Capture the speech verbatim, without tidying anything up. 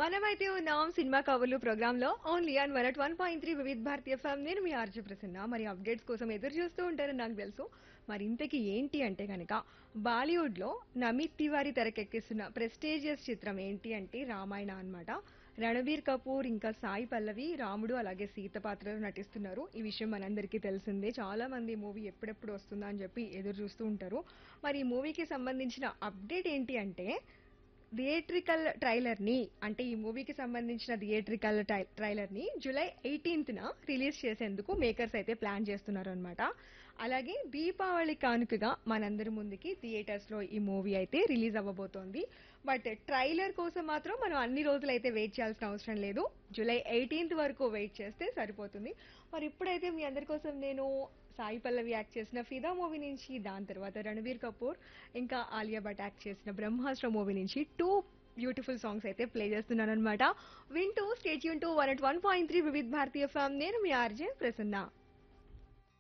మనమైతే ఉన్నాం సినిమా కబుర్లు ప్రోగ్రామ్ లో only on one at one point three వివిధ భారతీయ ఎఫ్ఎం. నేను మీ ఆర్జే ప్రసన్న. మరి అప్డేట్స్ కోసం ఎదురు చూస్తూ ఉంటారని నాకు తెలుసు. మరి ఇంతకీ ఏంటి అంటే కనుక బాలీవుడ్ లో నమిత్ తివారీ తెరకెక్కిస్తున్న ప్రెస్టీజియస్ చిత్రం ఏంటి అంటే రామాయణ అన్నమాట. రణబీర్ కపూర్ ఇంకా సాయి పల్లవి రాముడు అలాగే సీత పాత్రలో నటిస్తున్నారు. ఈ విషయం మనందరికీ తెలిసిందే. చాలా మంది మూవీ ఎప్పుడెప్పుడు వస్తుందా అని చెప్పి ఎదురు చూస్తూ ఉంటారు. మరి ఈ మూవీకి సంబంధించిన అప్డేట్ ఏంటి అంటే థియేట్రికల్ ట్రైలర్ ని అంటే ఈ మూవీకి సంబంధించిన థియేట్రికల్ ట్రైలర్ ని జూలై ఎయిటీన్త్ న రిలీజ్ చేసేందుకు మేకర్స్ అయితే ప్లాన్ చేస్తున్నారు అనమాట. అలాగే దీపావళి కానుకగా మనందరి ముందుకి థియేటర్స్ లో ఈ మూవీ అయితే రిలీజ్ అవ్వబోతోంది. బట్ ట్రైలర్ కోసం మాత్రం మనం అన్ని రోజులు అయితే వెయిట్ చేయాల్సిన అవసరం లేదు. జూలై ఎయిటీన్త్ వరకు వెయిట్ చేస్తే సరిపోతుంది. మరి ఇప్పుడైతే మీ అందరి కోసం నేను సాయి పల్లవి యాక్ట్ చేసిన ఫిదా మూవీ నుంచి, దాని తర్వాత రణబీర్ కపూర్ ఇంకా ఆలియా భట్ యాక్ట్ చేసిన బ్రహ్మాస్త్ర మూవీ నుంచి టూ బ్యూటిఫుల్ సాంగ్స్ అయితే ప్లే చేస్తున్నాను అనమాట. వింటూ state Yoon to one at one point three Vividh భారతీయ ఫ్యామ్. నేను మీ ఆర్జే ప్రసన్న.